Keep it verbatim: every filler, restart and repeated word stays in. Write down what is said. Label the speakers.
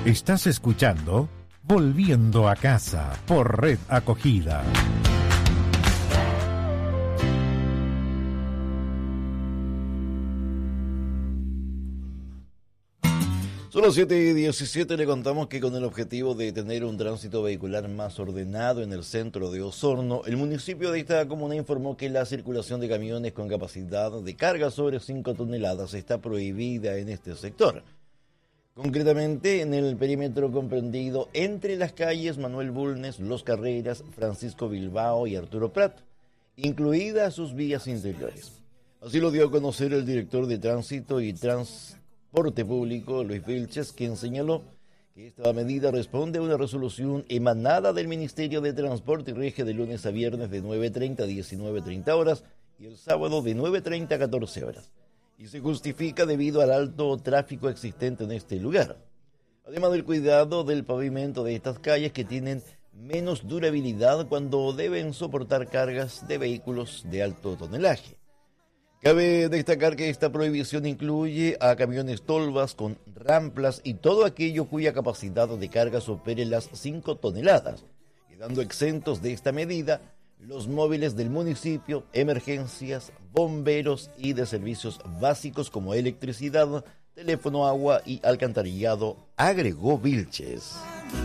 Speaker 1: Estás escuchando Volviendo a Casa por Red Acogida.
Speaker 2: Son las siete y diecisiete, le contamos que con el objetivo de tener un tránsito vehicular más ordenado en el centro de Osorno, el municipio de esta comuna informó que la circulación de camiones con capacidad de carga sobre cinco toneladas está prohibida en este sector. Concretamente en el perímetro comprendido entre las calles Manuel Bulnes, Los Carreras, Francisco Bilbao y Arturo Prat, incluidas sus vías interiores. Así lo dio a conocer el director de Tránsito y Transporte Público, Luis Vilches, quien señaló que esta medida responde a una resolución emanada del Ministerio de Transporte y rige de lunes a viernes de nueve treinta a diecinueve treinta horas y el sábado de nueve treinta a catorce horas, y se justifica debido al alto tráfico existente en este lugar, además del cuidado del pavimento de estas calles que tienen menos durabilidad cuando deben soportar cargas de vehículos de alto tonelaje. Cabe destacar que esta prohibición incluye a camiones tolvas con ramplas y todo aquello cuya capacidad de carga supere las cinco toneladas, quedando exentos de esta medida los móviles del municipio, emergencias, bomberos y de servicios básicos como electricidad, teléfono, agua y alcantarillado, agregó Vilches.